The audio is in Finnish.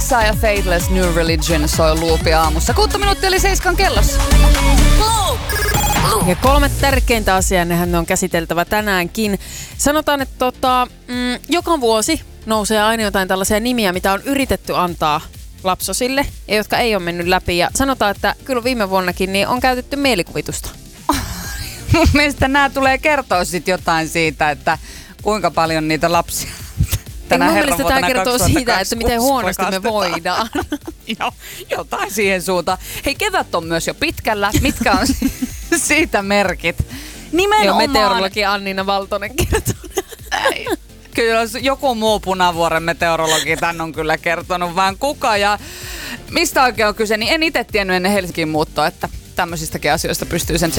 Alexa ja Faithless New Religion soi Loopia aamussa. 6 minuuttia eli 7 kellossa. Ja 3 tärkeintä asiaa, nehän on käsiteltävä tänäänkin. Sanotaan, että joka vuosi nousee aina jotain tällaisia nimiä, mitä on yritetty antaa lapsosille ja jotka ei ole mennyt läpi. Ja sanotaan, että kyllä viime vuonnakin niin on käytetty mielikuvitusta. Mun mielestä nämä tulee kertoa sitten jotain siitä, että kuinka paljon niitä lapsia tänä mun herran mielestä tämä kertoo siitä, että miten huonosti me rakastetaan. voidaan. Joo, jotain siihen suuntaan. Hei, kevät on myös jo pitkällä. Mitkä on siitä merkit? Joo, Nimenomaan. meteorologi Annina Valtonen kertoo. Kyllä joku muu Punavuoren meteorologi tän on kyllä kertonut, vaan kuka ja mistä oikein on kyse, niin en itse tiennyt ennen Helsingin muuttoa, että tämmöisistäkin asioista pystyy sen